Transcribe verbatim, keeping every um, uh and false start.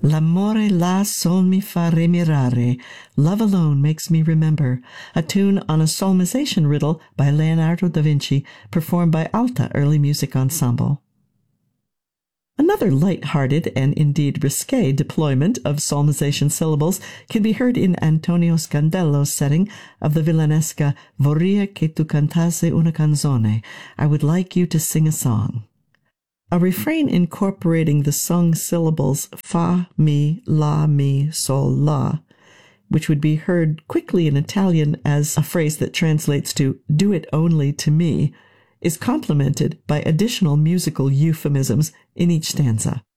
L'amore là sol mi fa remirare, love alone makes me remember, a tune on a solmization riddle by Leonardo da Vinci, performed by Alta Early Music Ensemble. Another light-hearted and indeed risque deployment of solmization syllables can be heard in Antonio Scandello's setting of the villanesca Vorria che tu cantasse una canzone, I would like you to sing a song. A refrain incorporating the sung syllables fa, mi, la, mi, sol, la, which would be heard quickly in Italian as a phrase that translates to do it only to me, is complemented by additional musical euphemisms in each stanza.